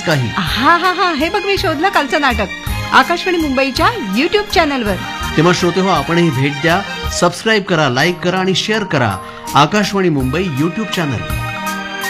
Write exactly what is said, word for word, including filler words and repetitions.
काही? हा हा हा हे बघ मी शोधलं कालचं नाटक आकाशवाणी मुंबईच्या युट्यूब चॅनलवर. तेव्हा श्रोते हो, आपणही भेट द्या, सबस्क्राईब करा, लाईक करा आणि शेअर करा आकाशवाणी मुंबई युट्यूब चॅनल.